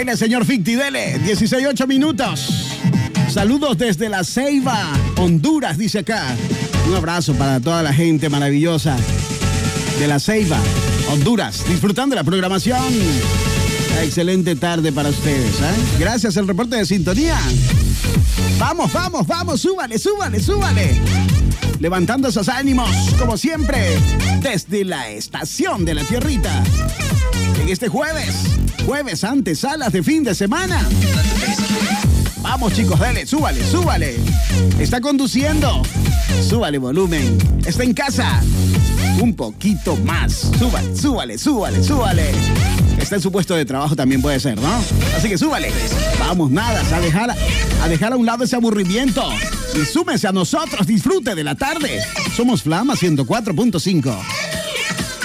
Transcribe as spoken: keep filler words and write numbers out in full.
Dele, señor Ficti, dele. dieciséis, ocho minutos. Saludos desde La Ceiba, Honduras, dice acá. Un abrazo para toda la gente maravillosa de La Ceiba, Honduras, disfrutando de la programación. Excelente tarde para ustedes, ¿eh? Gracias al reporte de sintonía. Vamos, vamos, vamos, súbale, súbale, súbale. Levantando esos ánimos, como siempre, desde la estación de la tierrita. En este jueves, jueves antesalas de fin de semana. Vamos, chicos, dale, súbale, súbale. Está conduciendo, súbale volumen. Está en casa, un poquito más. Súbale, súbale, súbale, súbale. Está en su puesto de trabajo también puede ser, ¿no? Así que súbale. Vamos, nada, a dejar, a dejar a un lado ese aburrimiento. Y súmese a nosotros, disfrute de la tarde. Somos Flama ciento cuatro punto cinco.